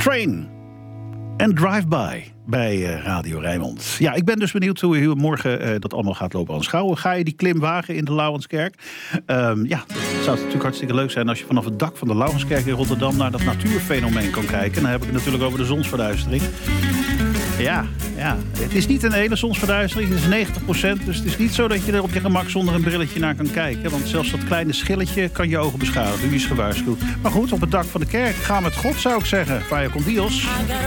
Train en Drive-By bij Radio Rijnmond. Ja, ik ben dus benieuwd hoe u morgen dat allemaal gaat lopen aanschouwen. Ga je die klim wagen in de Lauwenskerk? Ja, het zou natuurlijk hartstikke leuk zijn als je vanaf het dak van de Lauwenskerk in Rotterdam naar dat natuurfenomeen kan kijken. Dan heb ik het natuurlijk over de zonsverduistering. Ja, het is niet een hele zonsverduistering, het is 90%. Dus het is niet zo dat je er op je gemak zonder een brilletje naar kan kijken. Want zelfs dat kleine schilletje kan je ogen beschadigen. U is gewaarschuwd. Maar goed, op het dak van de kerk, ga met God, zou ik zeggen. Vaya con Dios.